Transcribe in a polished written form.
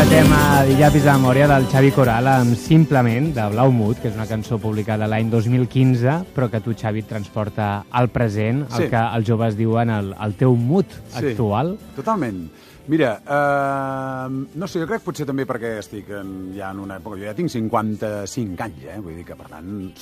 tema de Llapis de Memòria del Xavi Coral amb Simplement, de Blau Mut, que és una cançó publicada l'any 2015, però que tu, Xavi, et transporta al present, el que els joves diuen el teu mood actual. Sí, totalment. Mira, no sé, jo crec potser també perquè estic ja en una època... Jo ja tinc 55 anys, vull dir que, per tant,